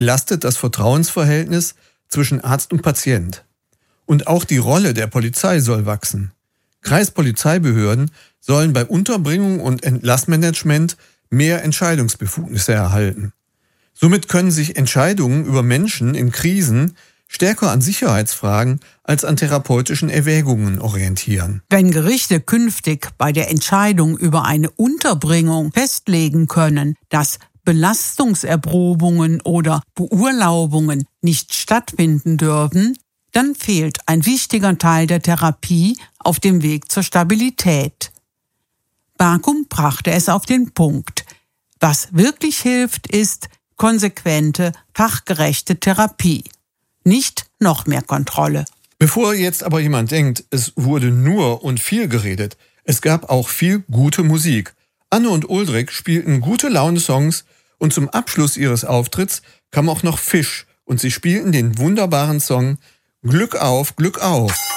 lastet das Vertrauensverhältnis zwischen Arzt und Patient. Und auch die Rolle der Polizei soll wachsen. Kreispolizeibehörden sollen bei Unterbringung und Entlassmanagement mehr Entscheidungsbefugnisse erhalten. Somit können sich Entscheidungen über Menschen in Krisen stärker an Sicherheitsfragen als an therapeutischen Erwägungen orientieren. Wenn Gerichte künftig bei der Entscheidung über eine Unterbringung festlegen können, dass Belastungserprobungen oder Beurlaubungen nicht stattfinden dürfen, dann fehlt ein wichtiger Teil der Therapie auf dem Weg zur Stabilität. Bakum brachte es auf den Punkt. Was wirklich hilft, ist konsequente, fachgerechte Therapie. Nicht noch mehr Kontrolle. Bevor jetzt aber jemand denkt, es wurde nur und viel geredet, es gab auch viel gute Musik. Anne und Uldrik spielten gute Laune-Songs und zum Abschluss ihres Auftritts kam auch noch Fisch und sie spielten den wunderbaren Song Glück auf, Glück auf.